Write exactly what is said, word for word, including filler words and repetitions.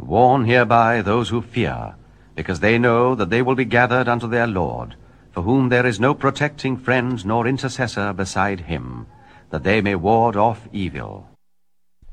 Warn hereby those who fear, because they know that they will be gathered unto their Lord, for whom there is no protecting friend nor intercessor beside him, that they may ward off evil.